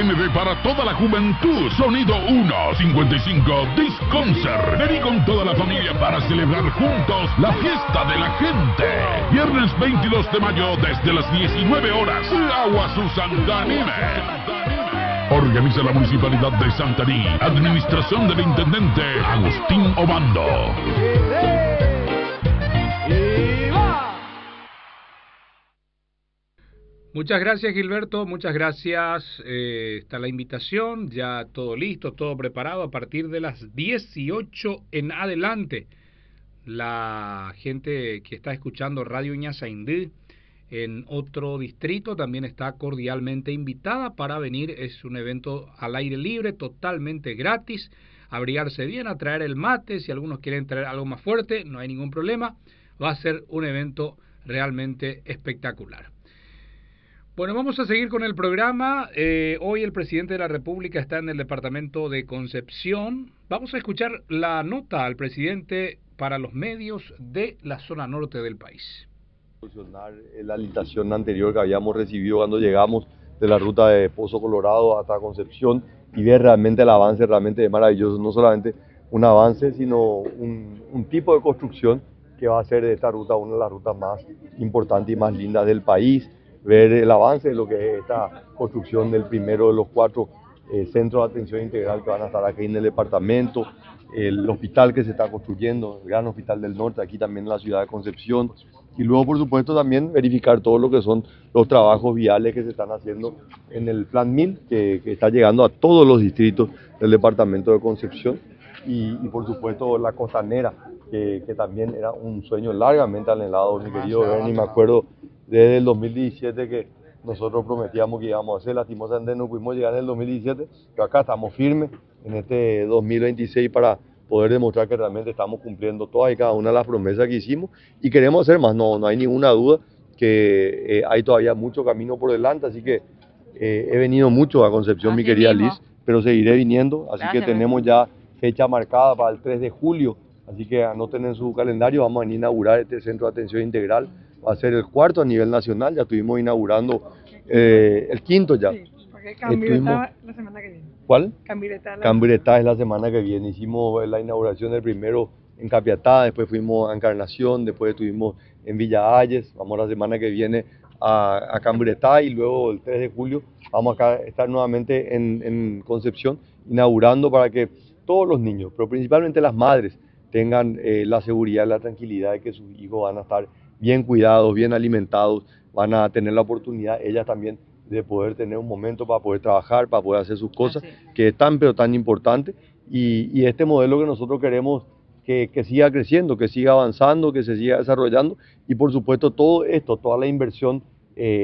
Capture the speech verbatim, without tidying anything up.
M V para toda la juventud. Sonido uno cincuenta y cinco Disconcert. Vení con toda la familia para celebrar juntos la fiesta de la gente. Viernes veintidós de mayo desde las diecinueve horas. Aguazú Santanime. Organiza la Municipalidad de Santaní. Administración del Intendente Agustín Obando. Muchas gracias, Gilberto, muchas gracias. Eh, está la invitación, ya todo listo, todo preparado. A partir de las dieciocho en adelante, la gente que está escuchando Radio Ñasaindú en otro distrito también está cordialmente invitada para venir. Es un evento al aire libre, totalmente gratis. Abrigarse bien, a traer el mate. Si algunos quieren traer algo más fuerte, no hay ningún problema. Va a ser un evento realmente espectacular. Bueno, vamos a seguir con el programa. Eh, hoy el presidente de la República está en el departamento de Concepción. Vamos a escuchar la nota al presidente para los medios de la zona norte del país. La licitación anterior que habíamos recibido cuando llegamos de la ruta de Pozo Colorado hasta Concepción y ver realmente el avance realmente maravilloso. No solamente un avance, sino un, un tipo de construcción que va a hacer de esta ruta una de las rutas más importantes y más lindas del país. Ver el avance de lo que es esta construcción del primero de los cuatro eh, centros de atención integral que van a estar aquí en el departamento, el hospital que se está construyendo, el gran hospital del norte, aquí también en la ciudad de Concepción, y luego por supuesto también verificar todo lo que son los trabajos viales que se están haciendo en el Plan mil, que, que está llegando a todos los distritos del departamento de Concepción, y, y por supuesto la costanera, que, que también era un sueño largamente anhelado, mi querido Bernie, me acuerdo desde el dos mil diecisiete que nosotros prometíamos que íbamos a hacer, lastimosamente no pudimos llegar en el dos mil diecisiete, pero acá estamos firmes en este dos mil veintiséis para poder demostrar que realmente estamos cumpliendo todas y cada una de las promesas que hicimos y queremos hacer más, no, no hay ninguna duda que eh, hay todavía mucho camino por delante, así que eh, he venido mucho a Concepción, así mi querida mismo. Liz, pero seguiré viniendo, así Gracias, que tenemos ya fecha marcada para el tres de julio, así que anoten en su calendario, vamos a inaugurar este centro de atención integral. Va a ser el cuarto a nivel nacional, ya estuvimos inaugurando eh, el quinto ya. Sí, porque Cambireta la semana que viene. ¿Cuál? Cambireta, la... Cambireta es la semana que viene. Hicimos la inauguración del primero en Capiatá, después fuimos a Encarnación, después estuvimos en Villa Ayes, vamos la semana que viene a, a Cambireta y luego el tres de julio vamos a estar nuevamente en, en Concepción inaugurando para que todos los niños, pero principalmente las madres, tengan eh, la seguridad y la tranquilidad de que sus hijos van a estar bien cuidados, bien alimentados, van a tener la oportunidad ellas también de poder tener un momento para poder trabajar, para poder hacer sus cosas, que es tan pero tan importante, y, y este modelo que nosotros queremos que, que siga creciendo, que siga avanzando, que se siga desarrollando, y por supuesto todo esto, toda la inversión eh,